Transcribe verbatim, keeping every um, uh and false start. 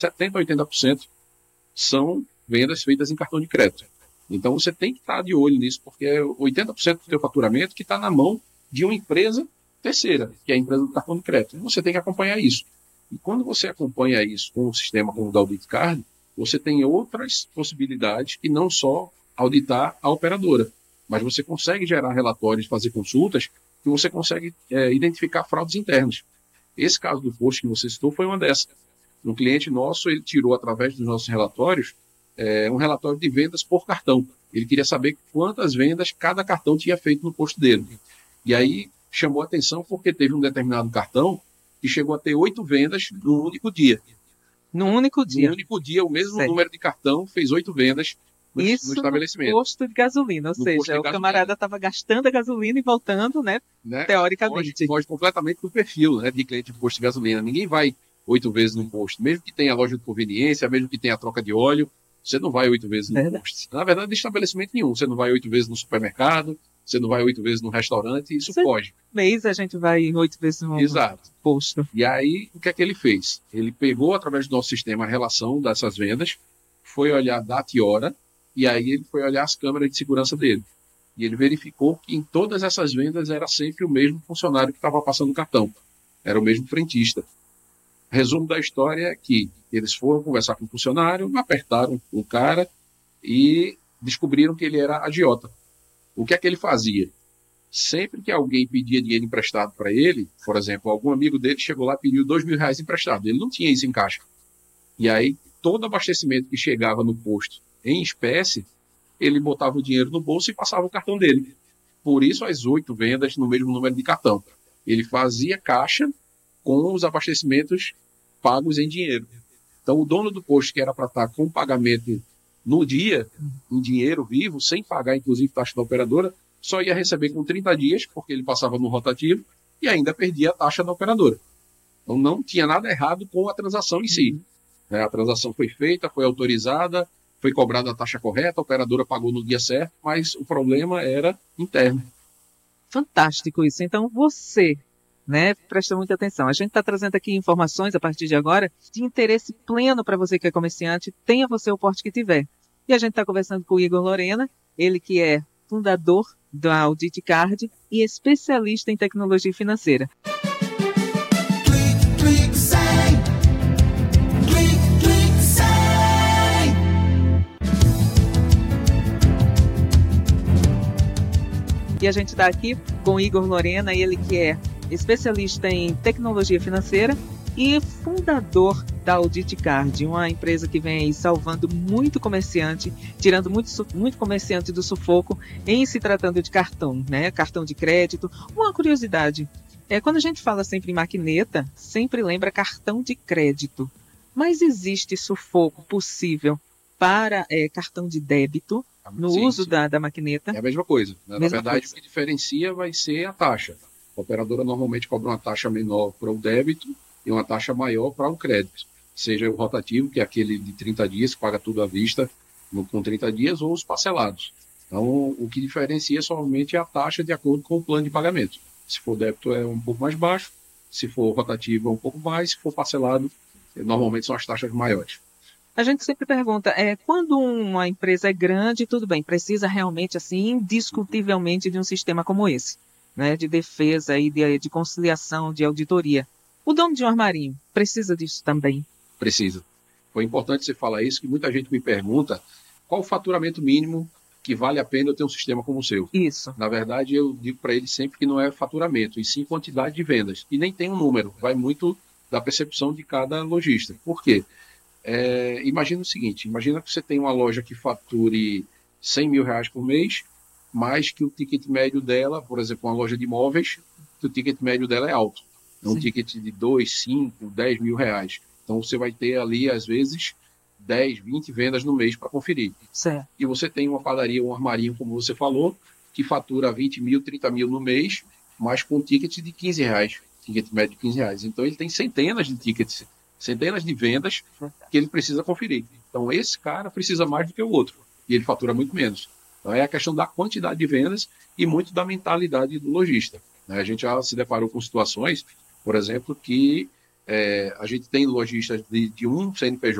setenta por cento, oitenta por cento são vendas feitas em cartão de crédito. Então você tem que estar de olho nisso, porque é oitenta por cento do seu faturamento que está na mão de uma empresa terceira, que é a empresa do cartão de crédito. Você tem que acompanhar isso. E quando você acompanha isso com um sistema como o da Audit Card, você tem outras possibilidades que não só auditar a operadora, mas você consegue gerar relatórios, fazer consultas, que você consegue é, identificar fraudes internas. Esse caso do post que você citou foi uma dessas. Um cliente nosso, ele tirou, através dos nossos relatórios, é, um relatório de vendas por cartão. Ele queria saber quantas vendas cada cartão tinha feito no posto dele. E aí chamou a atenção porque teve um determinado cartão que chegou a ter oito vendas num único dia. Num único dia? Num único dia, o mesmo certo. número de cartão fez oito vendas no, Isso no estabelecimento. No posto de gasolina, ou no seja, o camarada estava gastando a gasolina e voltando, né, né? teoricamente. Foge, foge completamente do perfil, né, de cliente de posto de gasolina. Ninguém vai oito vezes no posto. Mesmo que tenha loja de conveniência, mesmo que tenha troca de óleo, você não vai oito vezes no é posto. Na verdade, de estabelecimento nenhum. Você não vai oito vezes no supermercado, você não vai oito vezes no restaurante, isso você, foge. Mês a gente vai oito vezes no Exato. posto. E aí, o que é que ele fez? Ele pegou, através do nosso sistema, a relação dessas vendas, foi olhar data e hora, e aí ele foi olhar as câmeras de segurança dele. E ele verificou que em todas essas vendas era sempre o mesmo funcionário que estava passando o cartão. Era o mesmo frentista. Resumo da história é que eles foram conversar com o funcionário, apertaram o cara e descobriram que ele era agiota. O que é que ele fazia? Sempre que alguém pedia dinheiro emprestado para ele, por exemplo, algum amigo dele chegou lá e pediu dois mil reais emprestado. Ele não tinha isso em caixa. E aí, todo abastecimento que chegava no posto em espécie, ele botava o dinheiro no bolso e passava o cartão dele. Por isso, as oito vendas no mesmo número de cartão. Ele fazia caixa com os abastecimentos pagos em dinheiro. Então, o dono do posto, que era para estar com o pagamento no dia, em dinheiro vivo, sem pagar, inclusive, taxa da operadora, só ia receber com trinta dias, porque ele passava no rotativo, e ainda perdia a taxa da operadora. Então, não tinha nada errado com a transação em si. A transação foi feita, foi autorizada, foi cobrada a taxa correta, a operadora pagou no dia certo, mas o problema era interno. Fantástico isso. Então, você, né, presta muita atenção. A gente está trazendo aqui informações, a partir de agora, de interesse pleno para você que é comerciante, tenha você o porte que tiver. E a gente está conversando com o Igor Lorena, ele que é fundador da Audit Card e especialista em tecnologia financeira. E a gente está aqui com o Igor Lorena, ele que é especialista em tecnologia financeira e fundador da Audit Card, uma empresa que vem aí salvando muito comerciante, tirando muito, muito comerciante do sufoco em se tratando de cartão, né? Cartão de crédito. Uma curiosidade, é, quando a gente fala sempre em maquineta, sempre lembra cartão de crédito. Mas existe sufoco possível para é, cartão de débito no sim, uso sim. Da, da maquineta? É a mesma coisa. Né? Mesma Na verdade, coisa. O que diferencia vai ser a taxa. A operadora normalmente cobra uma taxa menor para o débito e uma taxa maior para o crédito. Seja o rotativo, que é aquele de trinta dias, que paga tudo à vista no, com trinta dias, ou os parcelados. Então, o que diferencia somente é a taxa de acordo com o plano de pagamento. Se for débito é um pouco mais baixo, se for rotativo é um pouco mais, se for parcelado, normalmente são as taxas maiores. A gente sempre pergunta, é, quando uma empresa é grande, tudo bem, precisa realmente, assim, indiscutivelmente de um sistema como esse, né, de defesa e de, de conciliação, de auditoria. O dono de um armarinho precisa disso também? Precisa. Foi importante você falar isso, que muita gente me pergunta qual o faturamento mínimo que vale a pena eu ter um sistema como o seu. Isso. Na verdade, eu digo para ele sempre que não é faturamento, e sim quantidade de vendas. E nem tem um número, vai muito da percepção de cada lojista. Por quê? É, imagina o seguinte, imagina que você tem uma loja que fature cem mil reais por mês, mas que o ticket médio dela, por exemplo, uma loja de imóveis, que o ticket médio dela é alto. É um Sim. ticket de dois, cinco, dez mil reais. Então você vai ter ali, às vezes, dez, vinte vendas no mês para conferir. Certo. E você tem uma padaria, um armarinho, como você falou, que fatura vinte mil, trinta mil no mês, mas com um ticket de quinze reais. Ticket médio de quinze reais. Então ele tem centenas de tickets, centenas de vendas que ele precisa conferir. Então esse cara precisa mais do que o outro. E ele fatura muito menos. Então é a questão da quantidade de vendas e muito da mentalidade do lojista. A gente já se deparou com situações, por exemplo, que É, a gente tem lojistas de, de um C N P J